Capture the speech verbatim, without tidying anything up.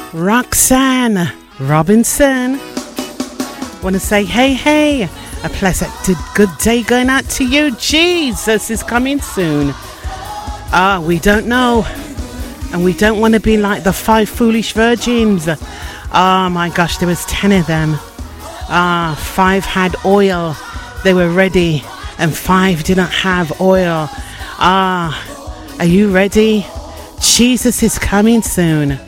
Roxanne Robinson. Want to say hey, hey, a pleasant good day going out to you. Jesus is coming soon. Ah, we don't know. And we don't want to be like the five foolish virgins. Oh my gosh, there was ten of them. Ah, five had oil. They were ready. And five didn't have oil. Ah, are you ready? Jesus is coming soon.